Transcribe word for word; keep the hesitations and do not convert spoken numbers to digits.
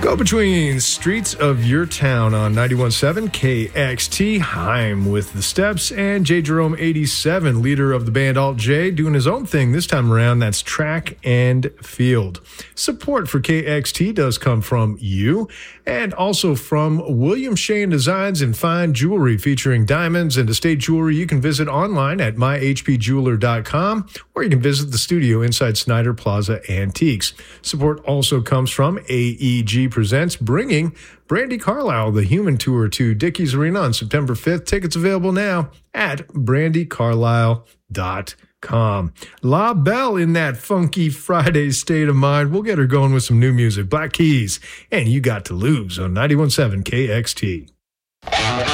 Go between streets of your town on ninety-one point seven K X T. Haim with the Steps and J Jerome eighty-seven, leader of the band Alt J, doing his own thing this time around. That's Track and Field. Support for K X T does come from you and also from William Shane Designs and Fine Jewelry, featuring diamonds and estate jewelry. You can visit online at my h p jeweler dot com, or you can visit the studio inside Snyder Plaza Antiques. Support also comes from A E G Presents, bringing Brandi Carlile, the Human Tour, to Dickies Arena on September fifth. Tickets available now at brandi carlile dot com. La Belle in that funky Friday state of mind. We'll get her going with some new music. Black Keys and You Got to Lose on ninety-one point seven K X T.